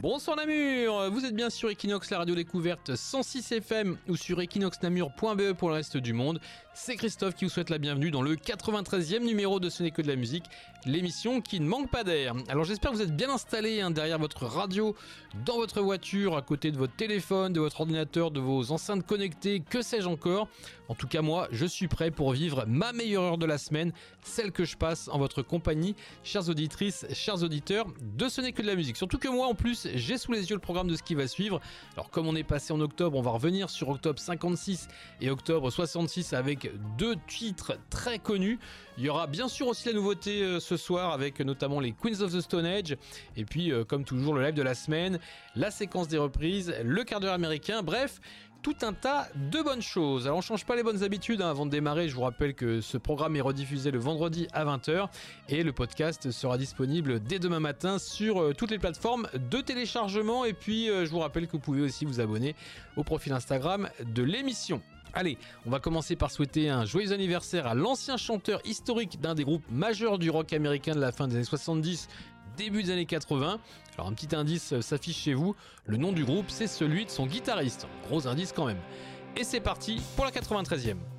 Bonsoir Namur, vous êtes bien sur Equinox, la radio découverte 106 FM ou sur equinoxnamur.be pour le reste du monde. C'est Christophe qui vous souhaite la bienvenue dans le 93e numéro de Ce n'est que de la musique, l'émission qui ne manque pas d'air. Alors j'espère que vous êtes bien installés derrière votre radio, dans votre voiture, à côté de votre téléphone, de votre ordinateur, de vos enceintes connectées, que sais-je encore. En tout cas moi, je suis prêt pour vivre ma meilleure heure de la semaine, celle que je passe en votre compagnie, chères auditrices, chers auditeurs de Ce n'est que de la musique. Surtout que moi en plus, j'ai sous les yeux le programme de ce qui va suivre. Alors comme on est passé en octobre, on va revenir sur octobre 56 et octobre 66 avec deux titres très connus. Il y aura bien sûr aussi la nouveauté ce soir avec notamment les Queens of the Stone Age. Et puis comme toujours le live de la semaine, la séquence des reprises, le quart d'heure américain, bref... tout un tas de bonnes choses. Alors on change pas les bonnes habitudes avant de démarrer. Je vous rappelle que ce programme est rediffusé le vendredi à 20h et le podcast sera disponible dès demain matin sur toutes les plateformes de téléchargement. Et puis je vous rappelle que vous pouvez aussi vous abonner au profil Instagram de l'émission. Allez, on va commencer par souhaiter un joyeux anniversaire à l'ancien chanteur historique d'un des groupes majeurs du rock américain de la fin des années 70, début des années 80. Alors un petit indice s'affiche chez vous, le nom du groupe c'est celui de son guitariste. Gros indice quand même. Et c'est parti pour la 93e.